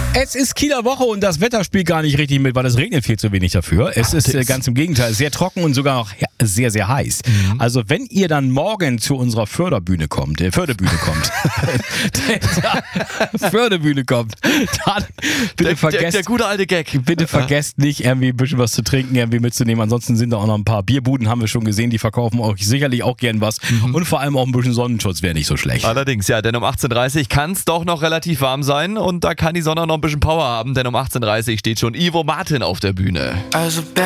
Es ist Kieler Woche und das Wetter spielt gar nicht richtig mit, weil es regnet viel zu wenig dafür. Es ist ganz im Gegenteil, sehr trocken und sogar noch sehr, sehr heiß. Also wenn ihr dann morgen zu unserer Fördebühne kommt, dann bitte vergesst... Der gute alte Gag. Bitte vergesst nicht, irgendwie ein bisschen was zu trinken, irgendwie mitzunehmen. Ansonsten sind da auch noch ein paar Bierbuden, haben wir schon gesehen, die verkaufen euch sicherlich auch gern was. Und vor allem auch ein bisschen Sonnenschutz wäre nicht so schlecht. Allerdings, ja, denn um 18.30 Uhr kann es doch noch relativ warm sein und da kann die Sonne noch ein bisschen Power haben, denn um 18.30 Uhr steht schon Ivo Martin auf der Bühne. Also